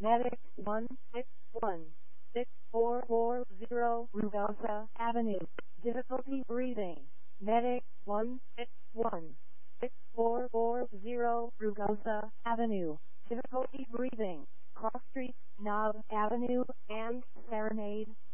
Medic 1616440 Rugosa Avenue. Difficulty breathing. Medic 1616440 Rugosa Avenue. Difficulty breathing. Cross Street, Knob Avenue, and Serenade